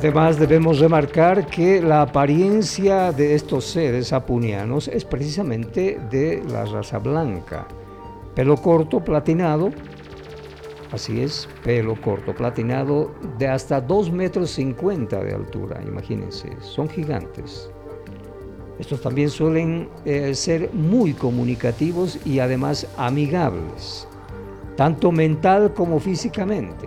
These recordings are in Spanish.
Además, debemos remarcar que la apariencia de estos seres apunianos es precisamente de la raza blanca. Pelo corto, platinado, así es, pelo corto, platinado, de hasta 2,50 metros de altura, imagínense, son gigantes. Estos también suelen ser muy comunicativos y además amigables, tanto mental como físicamente.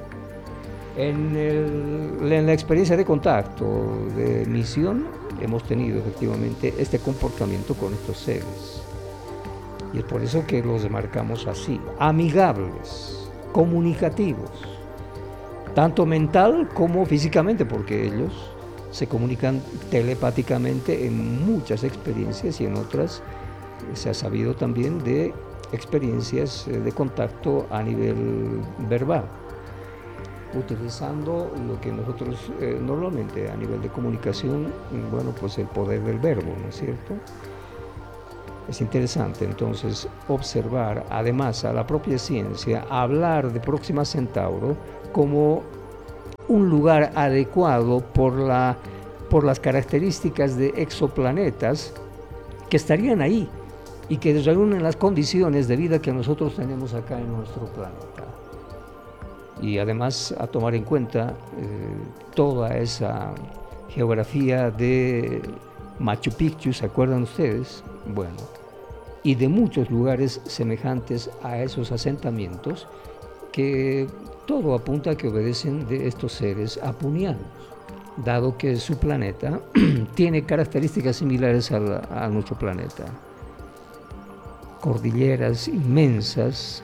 En la experiencia de contacto, de misión, hemos tenido efectivamente este comportamiento con estos seres. Y es por eso que los marcamos así, amigables, comunicativos, tanto mental como físicamente, porque ellos se comunican telepáticamente en muchas experiencias y en otras se ha sabido también de experiencias de contacto a nivel verbal, utilizando lo que nosotros normalmente a nivel de comunicación, bueno, pues el poder del verbo, ¿no es cierto? Es interesante entonces observar además a la propia ciencia, hablar de Próxima Centauro como un lugar adecuado por las características de exoplanetas que estarían ahí y que reúnen las condiciones de vida que nosotros tenemos acá en nuestro planeta. Y además a tomar en cuenta toda esa geografía de Machu Picchu, ¿se acuerdan ustedes? Bueno, y de muchos lugares semejantes a esos asentamientos que todo apunta a que obedecen de estos seres apunianos, dado que su planeta tiene características similares a nuestro planeta. Cordilleras inmensas,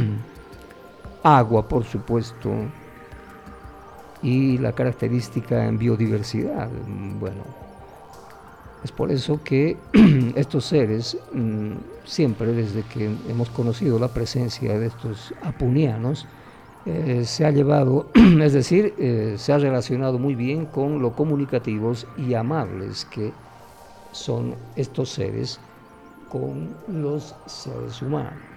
agua por supuesto, y la característica en biodiversidad. Bueno, es por eso que estos seres, siempre desde que hemos conocido la presencia de estos apunianos, se ha llevado, es decir, se ha relacionado muy bien con lo comunicativos y amables que son estos seres con los seres humanos.